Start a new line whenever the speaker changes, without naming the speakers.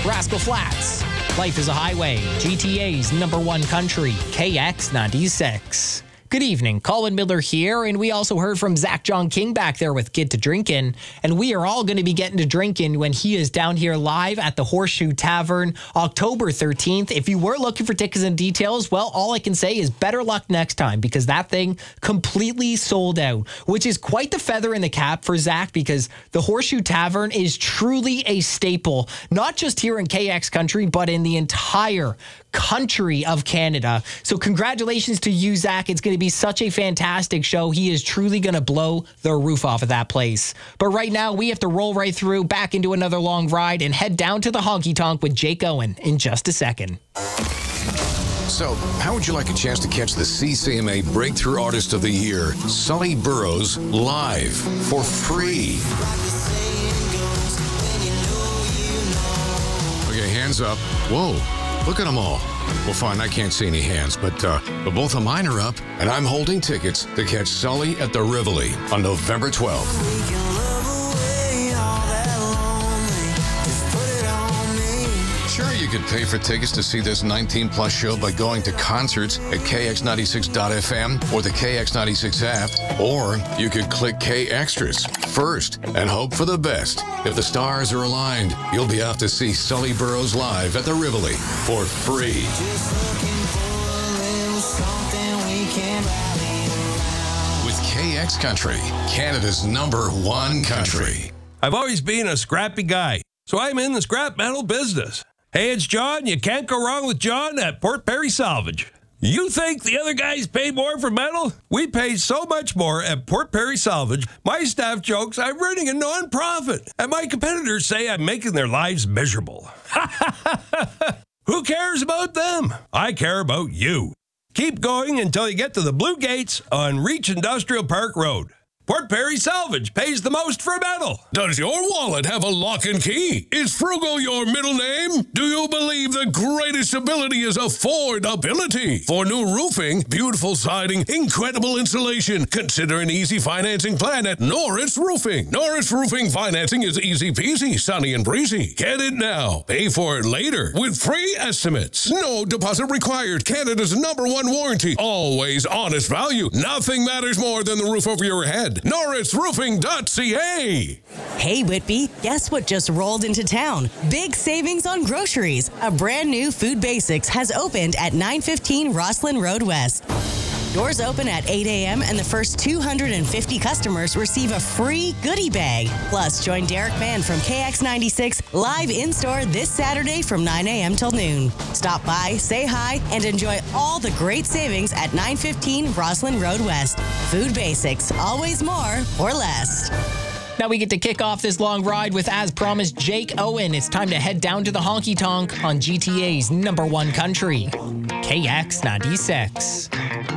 Rascal Flats, Life is a Highway, GTA's number one country, KX96. Good evening, Colin Miller here, and we also heard from Zach John King back there with Get to Drinkin', and we are all going to be getting to drinking when he is down here live at the Horseshoe Tavern, October 13th. If you were looking for tickets and details, well, all I can say is better luck next time, because that thing completely sold out, which is quite the feather in the cap for Zach, because the Horseshoe Tavern is truly a staple, not just here in KX country, but in the entire country of Canada. So congratulations to you, Zach. It's going to be such a fantastic show. He is truly going to blow the roof off of that place. But right now, we have to roll right through back into another long ride and head down to the Honky Tonk with Jake Owen in just a second.
So, how would you like a chance to catch the CCMA Breakthrough Artist of the Year, Sully Burrows, live for free? Okay, hands up. Whoa. Look at them all. Well, fine, I can't see any hands, but both of mine are up, and I'm holding tickets to catch Sully at the Rivoli on November 12th. Sure, you could pay for tickets to see this 19-plus show by going to concerts at KX96.FM or the KX96 app, or you could click K Extras first and hope for the best. If the stars are aligned, you'll be off to see Sully Burrows live at the Rivoli for free. With KX Country, Canada's number one country.
I've always been a scrappy guy, so I'm in the scrap metal business. Hey, it's John. You can't go wrong with John at Port Perry Salvage. You think the other guys pay more for metal? We pay so much more at Port Perry Salvage. My staff jokes I'm running a non-profit, and my competitors say I'm making their lives miserable. Who cares about them? I care about you. Keep going until you get to the Blue Gates on Reach Industrial Park Road. Port Perry Salvage pays the most for metal.
Does your wallet have a lock and key? Is Frugal your middle name? Do you believe the greatest ability is affordability? For new roofing, beautiful siding, incredible insulation, consider an easy financing plan at Norris Roofing. Norris Roofing financing is easy peasy, sunny and breezy. Get it now. Pay for it later with free estimates. No deposit required. Canada's number one warranty. Always honest value. Nothing matters more than the roof over your head. NorrisRoofing.ca.
Hey, Whitby, guess what just rolled into town? Big savings on groceries. A brand new Food Basics has opened at 915 Rosslyn Road West. Doors open at 8 a.m. and the first 250 customers receive a free goodie bag. Plus, join Derek Mann from KX96 live in-store this Saturday from 9 a.m. till noon. Stop by, say hi, and enjoy all the great savings at 915 Rosslyn Road West. Food Basics, always more for less.
Now we get to kick off this long ride with, as promised, Jake Owen. It's time to head down to the Honky Tonk on GTA's number one country, KX96.